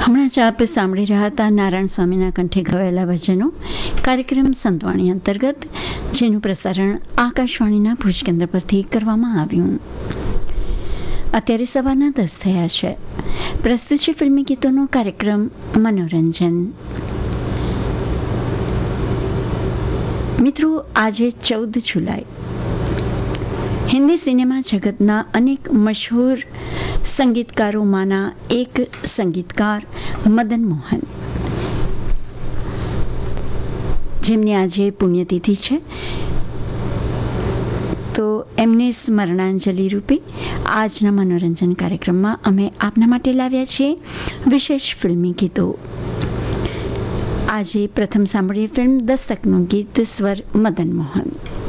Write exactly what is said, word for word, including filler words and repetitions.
હમણાં જ આપ સાંભળી રહ્યા હતા નારાયણ સ્વામીના કંઠે ગવાયેલા ભજનો કાર્યક્રમ સંતવાણી અંતર્ગત, જેનું પ્રસારણ આકાશવાણીના ભુજ કેન્દ્ર પરથી કરવામાં આવ્યું. અત્યારે સવારના દસ થયા છે. પ્રસ્તુત છે ફિલ્મી ગીતોનો કાર્યક્રમ મનોરંજન. મિત્રો, આજે ચૌદ જુલાઈ હિન્દી સિનેમા જગતના અનેક મશહૂર સંગીતકારોમાંના એક સંગીતકાર મદન મોહન, જેમની આજે પુણ્યતિથિ છે, તો એમને સ્મરણાંજલિ રૂપે આજના મનોરંજન કાર્યક્રમમાં અમે આપના માટે લાવ્યા છીએ વિશેષ ફિલ્મી ગીતો. આજે પ્રથમ સાંભળીએ ફિલ્મ દસ્તકનું ગીત, સ્વર મદન મોહન.